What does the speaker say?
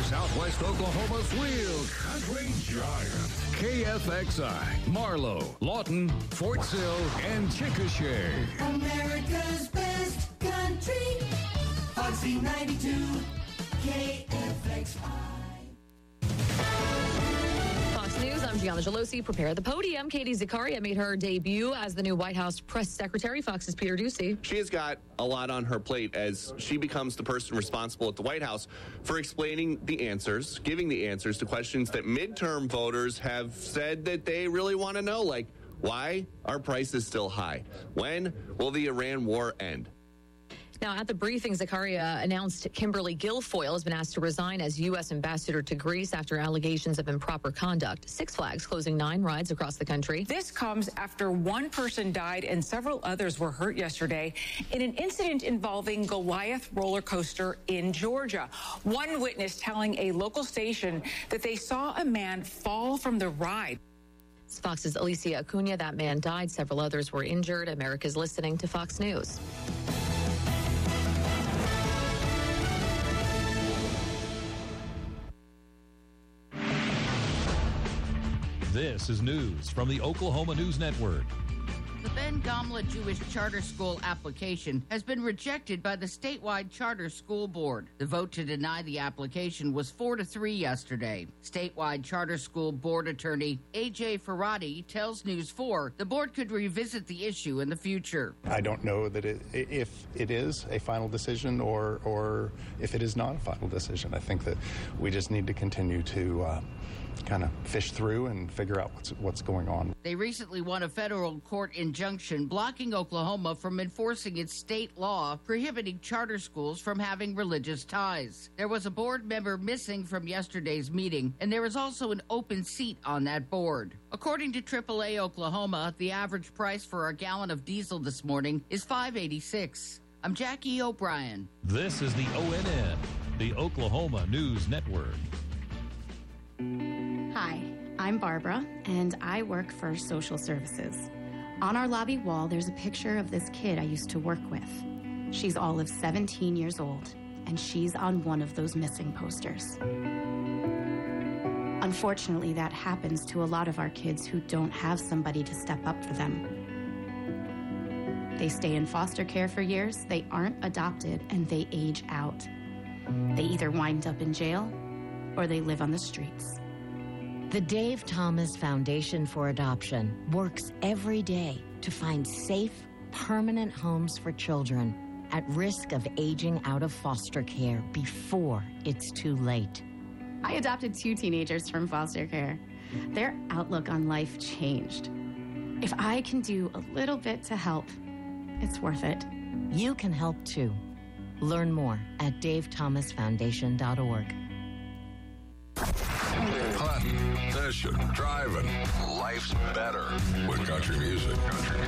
Southwest Oklahoma's real country giant. KFXI, Marlow, Lawton, Fort Sill, and Chickasha. America's best country. Foxy 92, KFXI. Fox News, I'm Gianna Gelosi. Prepare the podium. Katie Zakaria made her debut as the new White House press secretary. Fox's Peter Ducey. She has got a lot on her plate as she becomes the person responsible at the White House for explaining the answers, giving the answers to questions that midterm voters have said that they really want to know, like, why are prices still high? When will the Iran war end? Now, at the briefing, Zakaria announced Kimberly Guilfoyle has been asked to resign as U.S. ambassador to Greece after allegations of improper conduct. Six Flags closing 9 rides across the country. This comes after one person died and several others were hurt yesterday in an incident involving Goliath roller coaster in Georgia. One witness telling a local station that they saw a man fall from the ride. It's Fox's Alicia Acuna. That man died. Several others were injured. America's listening to Fox News. This is news from the Oklahoma News Network. The Ben Gamla Jewish Charter School application has been rejected by the statewide charter school board. The vote to deny the application was 4-3 yesterday. Statewide charter school board attorney A.J. Faradi tells News 4 the board could revisit the issue in the future. I don't know that if it is a final decision or if it is not a final decision. I think that we just need to continue to kind of fish through and figure out what's going on. They recently won a federal court injunction blocking Oklahoma from enforcing its state law prohibiting charter schools from having religious ties. There was a board member missing from yesterday's meeting, and there is also an open seat on that board. According to AAA Oklahoma, the average price for a gallon of diesel this morning is $5.86. I'm Jackie O'Brien. This is the ONN, the Oklahoma News Network. Hi, I'm Barbara, and I work for social services. On our lobby wall, there's a picture of this kid I used to work with. She's all of 17 years old, and she's on one of those missing posters. Unfortunately, that happens to a lot of our kids who don't have somebody to step up for them. They stay in foster care for years, they aren't adopted, and they age out. They either wind up in jail or they live on the streets. The Dave Thomas Foundation for Adoption works every day to find safe, permanent homes for children at risk of aging out of foster care before it's too late. I adopted 2 teenagers from foster care. Their outlook on life changed. If I can do a little bit to help, it's worth it. You can help too. Learn more at davethomasfoundation.org. Hunting, fishing, driving. Life's better with country music.